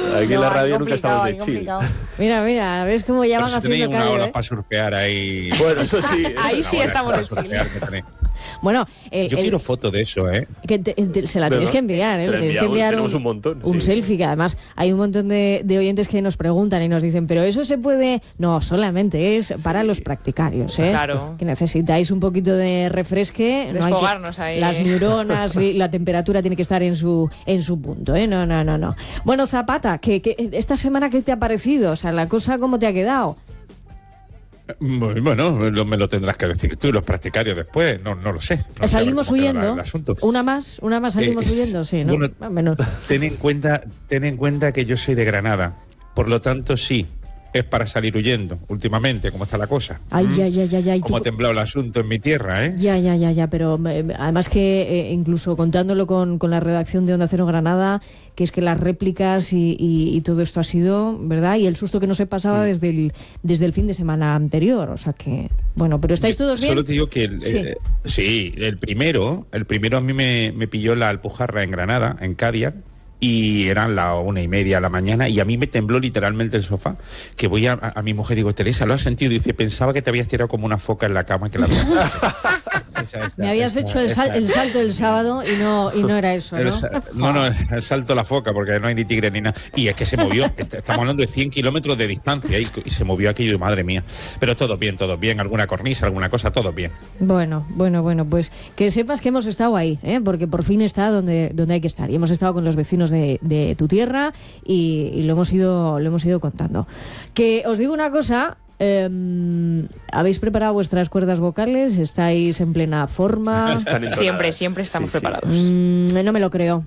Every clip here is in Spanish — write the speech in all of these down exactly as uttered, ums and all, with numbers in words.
Aquí en No, la radio nunca complicado, estamos de chill. complicado. Mira, mira, ves cómo ya Pero van si haciendo tenéis una callo, ola ¿eh? para surfear ahí. Bueno, eso sí. eso Ahí es sí una estamos Para en chill. surfear que tenéis. Bueno, el, Yo el- quiero fotos de eso, ¿eh? que te- te- se la tienes ¿Verdad? que enviar, ¿eh? Te la Tienes que enviamos, enviar tenemos un montón, un sí. selfie, que además hay un montón de, de oyentes que nos preguntan y nos dicen, pero eso se puede... No, solamente es para los practicarios, ¿eh? Claro. Que necesitáis un poquito de refresque. No hay que- Desfogarnos ahí. Las neuronas y la temperatura tiene que estar en su en su punto, ¿eh? No, no, no, no. Bueno, Zapata, ¿qué, qué, esta semana qué te ha parecido? O sea, la cosa, ¿cómo te ha quedado? Bueno, lo- me lo tendrás que decir tú y los practicarios después. No, no lo sé. No sé ¿Salimos a ver cómo queda huyendo? el asunto. ¿Una más? ¿Una más salimos Eh, huyendo? Sí, ¿no? bueno, Más o menos. Ten en cuenta, ten en cuenta que yo soy de Granada. Por lo tanto, sí, es para salir huyendo. Últimamente, ¿cómo está la cosa? Ay, ¿Mm? ya, ya, ya, ya. ¿y ¿Cómo tú- ha temblado el asunto en mi tierra, eh? Ya, ya, ya, ya, pero eh, además que eh, incluso contándolo con, con la redacción de Onda Cero Granada, que es que las réplicas y, y- y todo esto ha sido, ¿verdad? Y el susto que no se pasaba desde el desde el fin de semana anterior, o sea que, bueno, pero ¿estáis todos bien? Solo te digo que el, Sí. eh, sí, el primero, el primero a mí me, me pilló la Alpujarra en Granada, en Cádiz, y eran las una y media de la mañana y a mí me tembló literalmente el sofá, que voy a, a, a mi mujer, digo, Teresa, ¿lo has sentido? Y dice, pensaba que te habías tirado como una foca en la cama que la habías esa, esa, Me habías esa, hecho el, sal- esa. el salto del sábado y no y no era eso, El ¿no? sa- no, no, el salto a la foca, porque no hay ni tigre ni nada. Y es que se movió, est- estamos hablando de cien kilómetros de distancia y, y se movió aquello, madre mía. Pero todo bien, todo bien, alguna cornisa, alguna cosa, todo bien. Bueno, bueno, bueno, pues que sepas que hemos estado ahí, ¿eh? Porque por fin está donde, donde hay que estar. Y hemos estado con los vecinos de, de tu tierra y, y lo hemos ido, lo hemos ido contando. Que os digo una cosa. eh, ¿Habéis preparado vuestras cuerdas vocales? ¿Estáis en plena forma? Están entonadas. Siempre, siempre estamos Sí, sí. preparados. Mm, no me lo creo.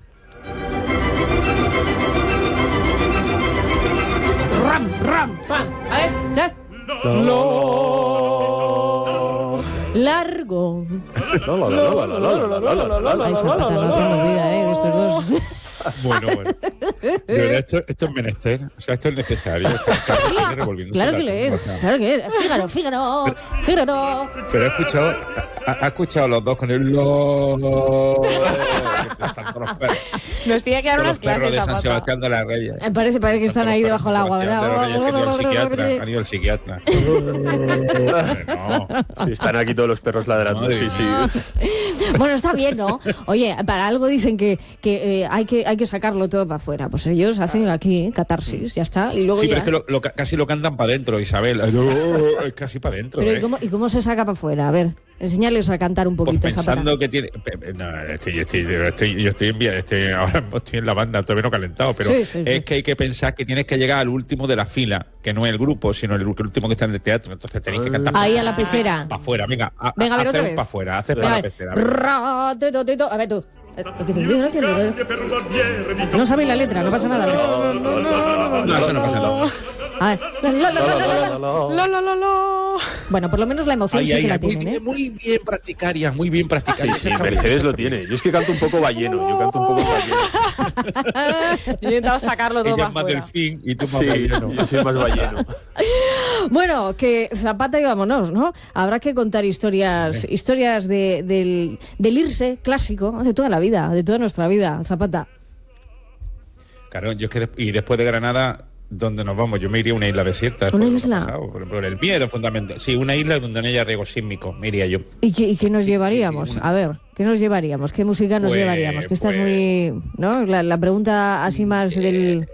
Ram, ram, pam. A ver, ¿ya? Largo. Ay, Zapata, no hacemos vida, ¿eh? De estos dos. Bueno, bueno. De verdad, esto, esto es menester, o sea, esto es necesario. Esto es casi sigue revolviéndose Claro la que lo tumba, es, o sea. claro que es. Fígaro, Fígaro, Fígaro. Pero he escuchado, ha, ha escuchado los dos con el lo. Están todos los perros, Nos tiene que dar todos unas los perros clases, de San Zapata. Sebastián de la Reyes. Eh, Parece, parece que están ahí debajo del agua, ¿verdad? Han ido al psiquiatra, han ido al psiquiatra. No. Sí, están aquí todos los perros ladrando. Madre Sí, sí. Bueno, está bien, ¿no? Oye, para algo dicen que, que, eh, hay que hay que sacarlo todo para afuera. Pues ellos hacen aquí catarsis, ya está. Y luego Sí, ya... pero es que lo, lo ca- casi lo cantan para adentro, Isabel. Oh, es casi para adentro. Pero ¿y ¿eh? cómo, ¿y cómo se saca para afuera? A ver, enseñales a cantar un Pues poquito, pensando Zapata. que tiene. pe- pe- No, estoy, yo estoy, yo estoy, yo estoy en vía- estoy, ahora mismo estoy en la banda, todavía no calentado, pero Sí, sí, sí. es que hay que pensar que tienes que llegar al último de la fila, que no es el grupo, sino el, el último que está en el teatro. Entonces tenéis que cantar Ahí a la pecera. para afuera. Venga, a, Venga, a ver, otra hacer vez. para afuera, hacer Venga, para a la ver. pecera. venga. Ra, tito, tito. A ver tú. Eh, lo que te digo, no quiero, eh. No sabéis la letra, no pasa nada. a ver. No, eso no pasa nada. A ver. La, la, la, la, la, la. Lo, lo, lo, lo. Bueno, por lo menos la emoción Ay, sí ay, que la ay, muy, tienen, ¿eh? bien, muy bien practicaria, muy bien Sí, practicaria. sí, Mercedes lo tiene. Yo es que canto un poco balleno. Yo canto un poco balleno. Yo he intentado sacarlo todo Ella para es más afuera. delfín y tú más Sí, balleno. yo soy más balleno. Bueno, que Zapata y vámonos, ¿no? Habrá que contar historias historias de, del, del irse clásico de toda la vida, de toda nuestra vida, Zapata. Claro, yo es que des- y después de Granada, ¿dónde nos vamos? Yo me iría a una isla desierta. ¿Una después de lo que ha isla? pasado, Por ejemplo, el miedo fundamental. Sí, una isla donde no haya riesgo sísmico, me iría yo. ¿Y qué, y qué nos Sí, llevaríamos? sí, sí, una- A ver, ¿qué nos llevaríamos? ¿Qué música nos Pues- llevaríamos? Que esta es pues- muy... ¿no? La, la pregunta así más del...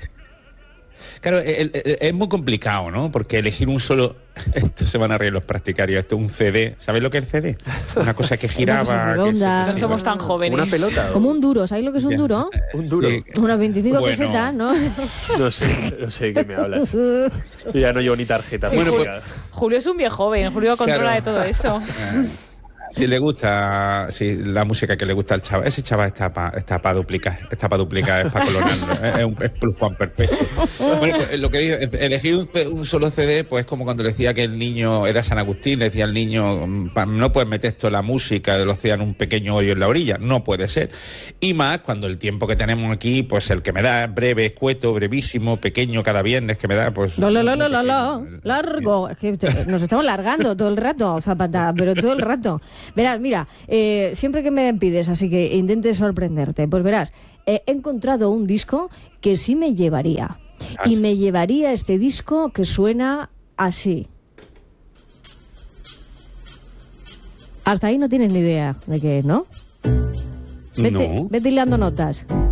Claro, el- el- es muy complicado, ¿no? Porque elegir un solo... Esto se van a reír los practicarios. Esto es un C D. ¿Sabéis lo que es el C D? Una cosa que giraba... cosa que se- redonda. que No se- somos tan jóvenes. Una pelota. Como un duro, ¿sabéis lo que es un Ya. duro? Un duro. Sí. Unas veinticinco Bueno. pesetas, ¿no? No sé, no sé de qué me hablas. Yo ya no llevo ni tarjeta. Sí, Bueno, Ju- física. Julio es un viejo joven. Julio controla Claro. de todo eso. Eh, Si le gusta, si la música que le gusta al chaval, ese chaval está para está pa duplicar, está para duplicar, es para clonarlo, es, es un es pluscuam perfecto. Bueno, pues, lo que digo, elegir un, C- un solo C D, pues es como cuando le decía que el niño era San Agustín, le decía al niño, mm, pa- no puedes meter esto la música del océano un pequeño hoyo en la orilla, no puede ser. Y más cuando el tiempo que tenemos aquí, pues el que me da es breve, escueto, brevísimo, pequeño cada viernes que me da, pues Lo, lo, lo, muy lo, lo, lo. pequeño. Largo. Es que te- nos estamos largando todo el rato, Zapata, pero todo el rato. Verás, mira, eh, siempre que me pides, así que intente sorprenderte, pues verás, eh, he encontrado un disco que sí me llevaría. Ah, Y sí. me llevaría este disco que suena así. Hasta ahí no tienes ni idea de qué es, ¿no? Vete, No. vete hilando notas.